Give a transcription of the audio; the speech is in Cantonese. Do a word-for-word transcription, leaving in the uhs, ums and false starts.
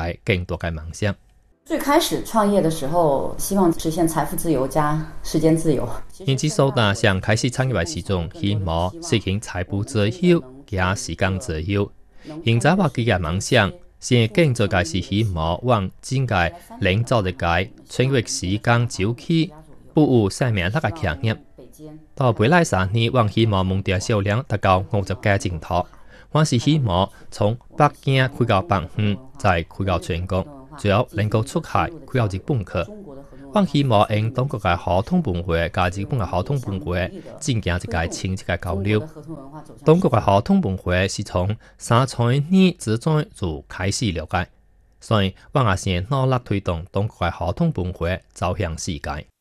个更大的梦想。 最开始创业的时候，希望实现财富自由加时间自由。 因此，苏达想开始创业的时阵，希望实现财富自由加时间自由。现在我自己的梦想，是更做嘅是希望往整个领导力界穿越时间周期，不有生命力嘅企业。到未来三年，我希望目标销量达到五十家前途。我是希望从北京开到北京，再开到全国。最後能夠出海開到日本去，我希望用中國嘅合同文化加日本嘅合同文化進行一個親切嘅交流。中國嘅合同文化是從三千年之前就開始了解，所以我也是努力推動中國嘅合同文化走向世界。